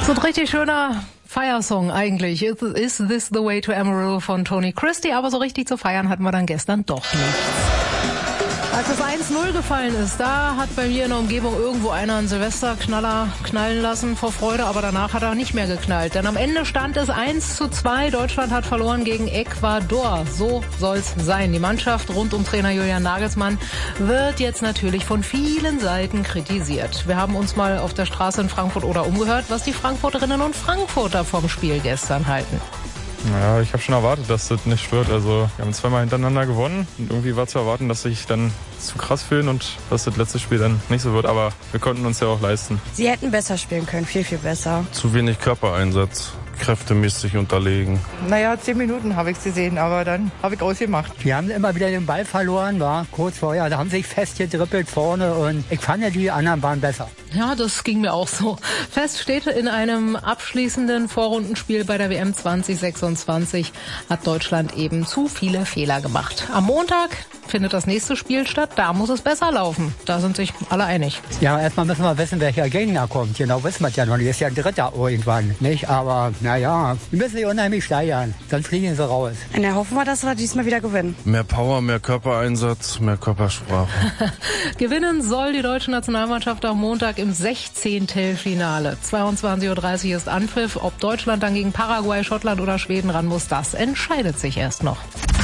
So ein richtig schöner Feiersong eigentlich. Is This the Way to Amarillo von Tony Christie, aber so richtig zu feiern hatten wir dann gestern doch nichts. Als das 1-0 gefallen ist, da hat bei mir in der Umgebung irgendwo einer einen Silvesterknaller knallen lassen vor Freude, aber danach hat er nicht mehr geknallt. Denn am Ende stand es 1:2. Deutschland hat verloren gegen Ecuador. So soll's sein. Die Mannschaft rund um Trainer Julian Nagelsmann wird jetzt natürlich von vielen Seiten kritisiert. Wir haben uns mal auf der Straße in Frankfurt oder umgehört, was die Frankfurterinnen und Frankfurter vom Spiel gestern halten. Ja, ich habe schon erwartet, dass das nicht wird. Also wir haben zweimal hintereinander gewonnen und irgendwie war zu erwarten, dass sich dann zu krass fühlen und dass das letzte Spiel dann nicht so wird. Aber wir konnten uns ja auch leisten. Sie hätten besser spielen können, viel, viel besser. Zu wenig Körpereinsatz, kräftemäßig unterlegen. 10 Minuten habe ich gesehen, aber dann habe ich ausgemacht. Wir haben immer wieder den Ball verloren, war kurz vorher. Da haben sich festgedribbelt vorne und ich fand, die anderen waren besser. Ja, das ging mir auch so. Fest steht, in einem abschließenden Vorrundenspiel bei der WM 2026 hat Deutschland eben zu viele Fehler gemacht. Am Montag findet das nächste Spiel statt, da muss es besser laufen. Da sind sich alle einig. Ja, erstmal müssen wir wissen, welcher Gegner kommt. Genau wissen wir es ja noch nicht. Ist ja ein Dritter irgendwann, nicht? Aber naja, wir müssen sich unheimlich steigern, sonst fliegen sie raus. Und dann hoffen wir, dass wir diesmal wieder gewinnen. Mehr Power, mehr Körpereinsatz, mehr Körpersprache. Gewinnen soll die deutsche Nationalmannschaft am Montag im 16. Finale. 22:30 Uhr ist Anpfiff. Ob Deutschland dann gegen Paraguay, Schottland oder Schweden ran muss, das entscheidet sich erst noch.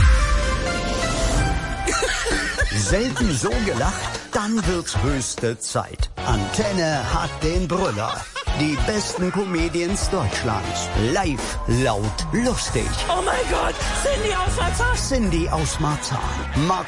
Selten so gelacht, dann wird's höchste Zeit. Antenne hat den Brüller. Die besten Comedians Deutschlands. Live, laut, lustig. Oh mein Gott, Cindy aus Marzahn. Cindy aus Marzahn, Mark